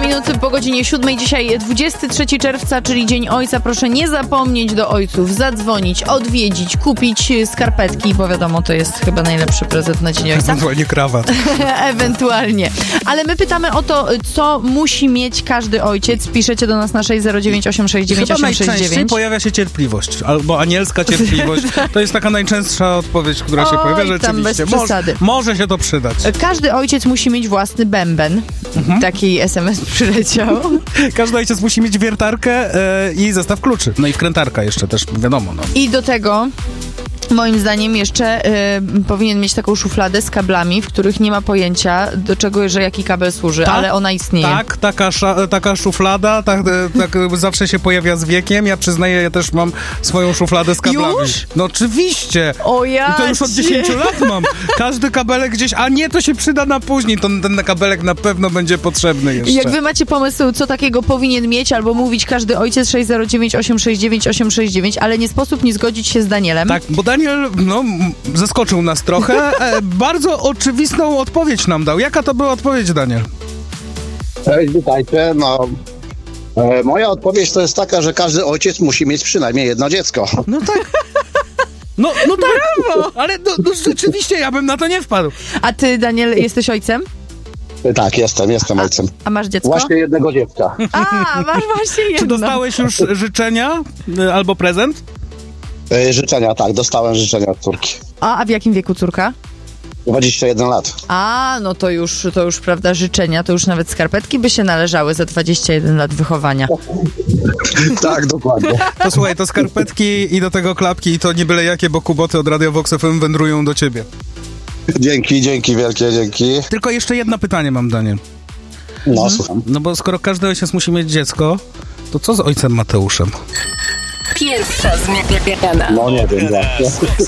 minut po godzinie 7. Dzisiaj 23 czerwca, czyli Dzień Ojca. Proszę nie zapomnieć do ojców zadzwonić, odwiedzić, kupić skarpetki, bo wiadomo, to jest chyba najlepszy prezent na Dzień Ojca. Ewentualnie krawat. Ewentualnie. Ale my pytamy o to, co musi mieć każdy ojciec. Piszecie do nas na 609869869. Chyba najczęściej pojawia się cierpliwość, albo anielska cierpliwość. To jest taka najczęstsza odpowiedź, która się pojawia rzeczywiście. Może się to przydać. Każdy ojciec musi mieć własny bęben. Taki SMS przyleciał. Każdy ojciec musi mieć wiertarkę i zestaw kluczy. No i wkrętarka jeszcze też, wiadomo. No. I do tego moim zdaniem jeszcze powinien mieć taką szufladę z kablami, w których nie ma pojęcia, do czego, że jaki kabel służy, ale ona istnieje. Tak, taka szuflada, tak zawsze się pojawia z wiekiem. Ja przyznaję, ja też mam swoją szufladę z kablami. Już? No oczywiście. O ja I to już od 10 lat mam. Każdy kabelek gdzieś, a nie, to się przyda na później. Ten kabelek na pewno będzie potrzebny jeszcze. Jak wy macie pomysł, co takiego powinien mieć, albo mówić każdy ojciec 609869869, ale nie sposób nie zgodzić się z Danielem. Tak, bo Daniel, zaskoczył nas trochę. Bardzo oczywistą odpowiedź nam dał. Jaka to była odpowiedź, Daniel? Cześć, witajcie. Moja odpowiedź to jest taka, że każdy ojciec musi mieć przynajmniej jedno dziecko. No tak. No tak. Brawo. Ale rzeczywiście ja bym na to nie wpadł. A ty, Daniel, jesteś ojcem? Tak, jestem ojcem. A masz dziecko? Właśnie jednego dziecka. Masz właśnie jedno. Czy dostałeś już życzenia albo prezent? Życzenia, tak. Dostałem życzenia od córki. A w jakim wieku córka? 21 lat. No to już, prawda, życzenia, to już nawet skarpetki by się należały za 21 lat wychowania. Tak, dokładnie. To słuchaj, to skarpetki i do tego klapki i to nie byle jakie, bo kuboty od Radio Vox FM wędrują do ciebie. Dzięki, wielkie dzięki. Tylko jeszcze jedno pytanie mam, Daniel. Słucham. No bo skoro każdy ojciec musi mieć dziecko, to co z ojcem Mateuszem? Pierwsza zmiana. Nie wiem.